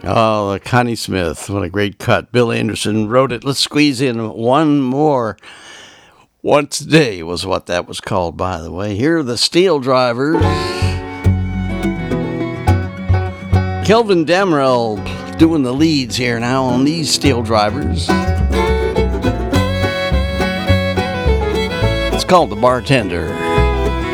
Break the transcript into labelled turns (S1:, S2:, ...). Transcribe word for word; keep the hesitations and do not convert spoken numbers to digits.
S1: Oh, Connie Smith. What a great cut. Bill Anderson wrote it. Let's squeeze in one more. Once a Day was what that was called, by the way. Here are the Steel Drivers. Kelvin Damerel doing the leads here now on these Steel Drivers. It's called The Bartender.